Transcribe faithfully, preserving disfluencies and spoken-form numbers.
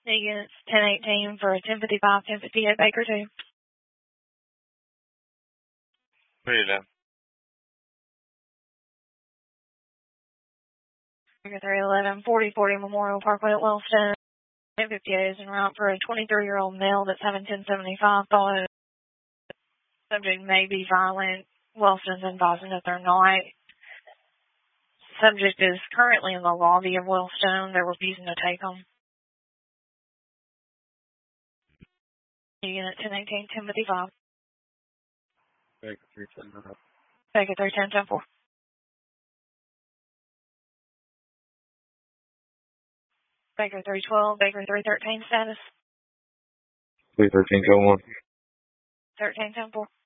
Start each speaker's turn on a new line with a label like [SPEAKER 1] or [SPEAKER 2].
[SPEAKER 1] Units ten eighteen for ten fifty-five, ten fifty-eight Baker two.
[SPEAKER 2] Put it down.
[SPEAKER 1] Baker three eleven, forty forty Memorial Parkway at Wellston. ten fifty-eight is en route for a twenty-three-year-old male that's having ten seventy-five. Thought subject may be violent. Wellston's advising that they're not. Subject is currently in the lobby of Wellstone. They're refusing to take them. Unit ten eighteen, ten fifty-five.
[SPEAKER 2] Baker three ten.
[SPEAKER 1] Baker three ten, ten four. Baker three twelve, Baker three thirteen status.
[SPEAKER 2] three thirteen, go on.
[SPEAKER 1] thirteen ten four.